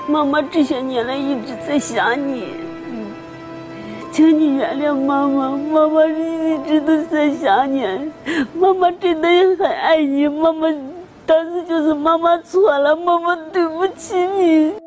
妈妈这些年来一直在想你，请你原谅妈妈，妈妈一直都在想你，妈妈真的很爱你，妈妈当时就是妈妈错了，妈妈对不起你。